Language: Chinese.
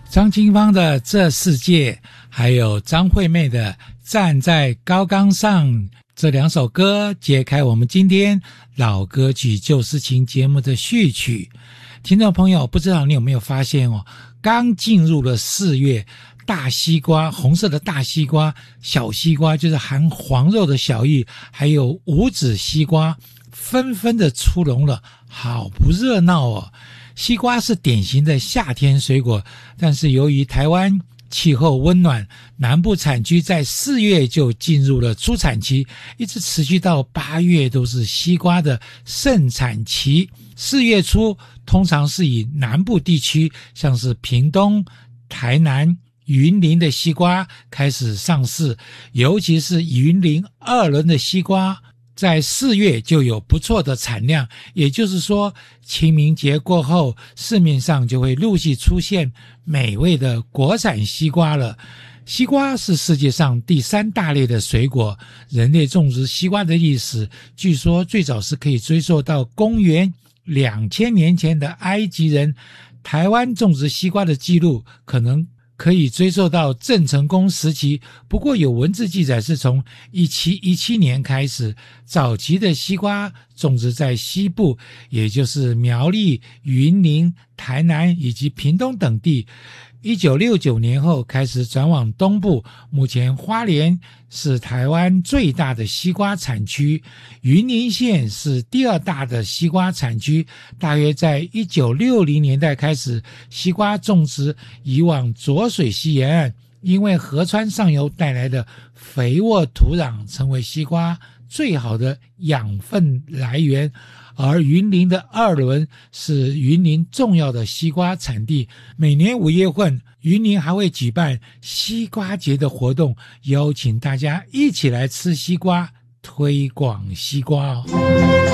张清芳的《这世界》，还有张惠妹的《站在高岗上》，这两首歌揭开我们今天老歌曲旧事情节目的序曲。听众朋友，不知道你有没有发现哦，刚进入了4月，大西瓜，红色的大西瓜，小西瓜就是含黄肉的小玉，还有无籽西瓜纷纷的出笼了，好不热闹哦。西瓜是典型的夏天水果，但是由于台湾气候温暖，南部产区在4月就进入了出产期，一直持续到8月都是西瓜的盛产期。4月初通常是以南部地区，像是屏东、台南、云林的西瓜开始上市，尤其是云林2轮的西瓜在4月就有不错的产量，也就是说清明节过后，市面上就会陆续出现美味的国产西瓜了。西瓜是世界上第3大类的水果，人类种植西瓜的历史据说最早是可以追溯到公元2000年前的埃及人。台湾种植西瓜的记录可能可以追溯到郑成功时期，不过有文字记载是从1717年开始，早期的西瓜种植在西部，也就是苗栗、云林、台南以及屏东等地。1969年后开始转往东部，目前花莲是台湾最大的西瓜产区，云林县是第2大的西瓜产区。大约在1960年代开始，西瓜种植移往浊水溪沿岸，因为河川上游带来的肥沃土壤成为西瓜最好的养分来源。而云林的2轮是云林重要的西瓜产地，每年5月份，云林还会举办西瓜节的活动，邀请大家一起来吃西瓜，推广西瓜哦。